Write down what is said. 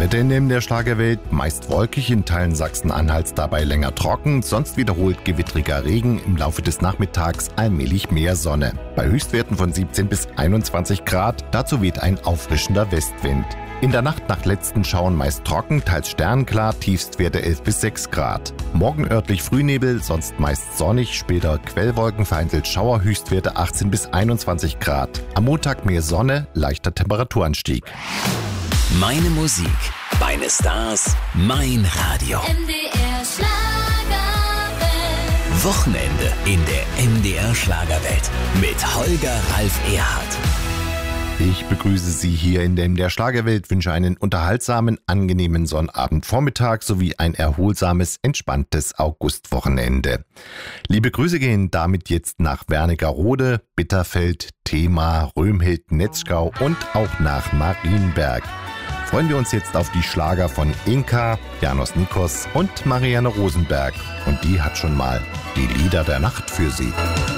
Wetter in der Schlagerwelt, meist wolkig, in Teilen Sachsen-Anhalts dabei länger trocken, sonst wiederholt gewittriger Regen, im Laufe des Nachmittags allmählich mehr Sonne. Bei Höchstwerten von 17 bis 21 Grad, dazu weht ein auffrischender Westwind. In der Nacht nach letzten Schauen meist trocken, teils sternklar, Tiefstwerte 11 bis 6 Grad. Morgen örtlich Frühnebel, sonst meist sonnig, später Quellwolken, vereinzelt Schauer, Höchstwerte 18 bis 21 Grad. Am Montag mehr Sonne, leichter Temperaturanstieg. Meine Musik, meine Stars, mein Radio. MDR Schlagerwelt. Wochenende in der MDR Schlagerwelt mit Holger Ralf Erhardt. Ich begrüße Sie hier in der MDR Schlagerwelt, wünsche einen unterhaltsamen, angenehmen Sonnabendvormittag sowie ein erholsames, entspanntes Augustwochenende. Liebe Grüße gehen damit jetzt nach Wernigerode, Bitterfeld, Thema, Römhild, Netzgau und auch nach Marienberg. Freuen wir uns jetzt auf die Schlager von Inka, Janos Nikos und Marianne Rosenberg. Und die hat schon mal die Lieder der Nacht für Sie.